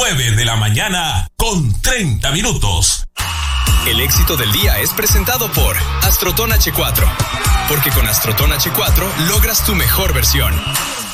9:30. El éxito del día es presentado por Astroton H4. Porque con Astroton H4 logras tu mejor versión.